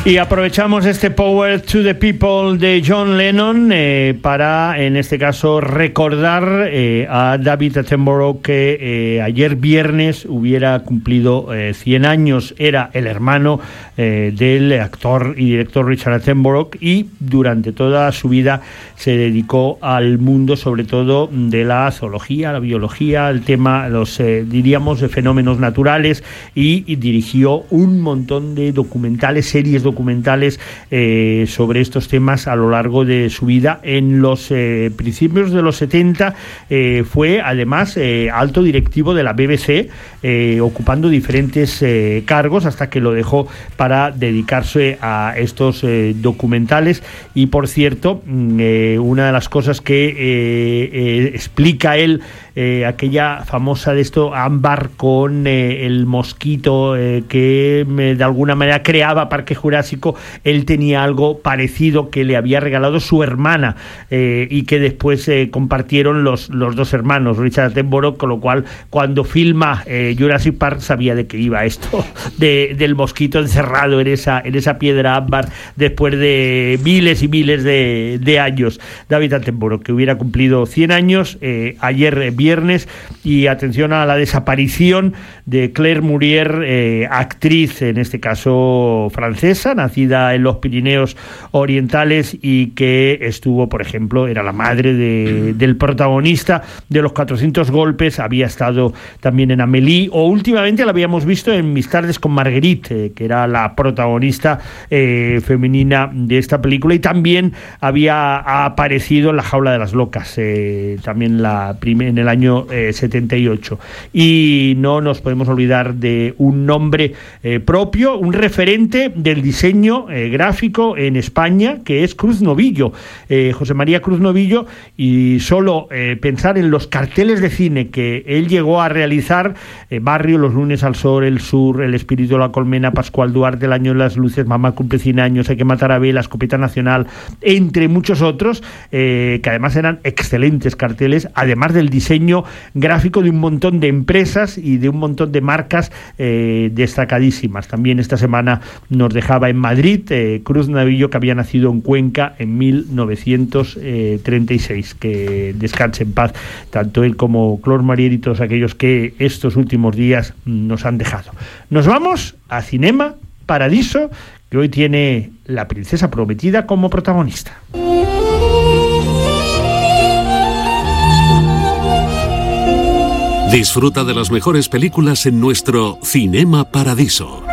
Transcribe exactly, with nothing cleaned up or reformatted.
Y aprovechamos este Power to the People de John Lennon eh, para, en este caso, recordar eh, a David Attenborough, que eh, ayer viernes hubiera cumplido eh, cien años. Era el hermano eh, del actor y director Richard Attenborough, y durante toda su vida se dedicó al mundo, sobre todo, de la zoología, la biología, el tema, los eh, diríamos, de fenómenos naturales, y, y dirigió un montón de documentales, series documentales documentales eh, sobre estos temas a lo largo de su vida. En los eh, principios de los setenta eh, fue además eh, alto directivo de la B B C, eh, ocupando diferentes eh, cargos hasta que lo dejó para dedicarse a estos eh, documentales. Y por cierto, eh, una de las cosas que eh, eh, explica él, eh, aquella famosa de esto, ámbar con eh, el mosquito eh, que eh, de alguna manera creaba Parque Jurásico, él tenía algo parecido que le había regalado su hermana eh, y que después eh, compartieron los, los dos hermanos, Richard Attenborough, con lo cual cuando filma eh, Jurassic Park sabía de qué iba esto de, del mosquito encerrado en esa, en esa piedra ámbar después de miles y miles de, de años. David Attenborough, que hubiera cumplido cien años eh, ayer eh, viernes. Y atención a la desaparición de Claire Murier, eh, actriz, en este caso francesa, nacida en los Pirineos Orientales, y que estuvo, por ejemplo, era la madre de, del protagonista de Los cuatrocientos golpes, había estado también en Amélie, o últimamente la habíamos visto en Mis tardes con Marguerite, eh, que era la protagonista eh, femenina de esta película, y también había ha aparecido en La jaula de las locas, eh, también la prime, en el año eh, setenta y ocho. Y no nos podemos olvidar de un nombre eh, propio, un referente del diseño eh, gráfico en España, que es Cruz Novillo, eh, José María Cruz Novillo. Y solo eh, pensar en los carteles de cine que él llegó a realizar: eh, Barrio, Los lunes al sol, El sur, El espíritu de la colmena, Pascual Duarte, El año de las luces, Mamá cumple cien años, Hay que matar a Abel, La escopeta nacional, entre muchos otros, eh, que además eran excelentes carteles, además del diseño gráfico de un montón de empresas y de un montón de marcas eh, destacadísimas. También esta semana nos dejaba en Madrid eh, Cruz Novillo, que había nacido en Cuenca en mil novecientos treinta y seis. Que descanse en paz tanto él como Claire Murier y todos aquellos que estos últimos días nos han dejado. Nos vamos a Cinema Paradiso, que hoy tiene La princesa prometida como protagonista. Disfruta de las mejores películas en nuestro Cinema Paradiso.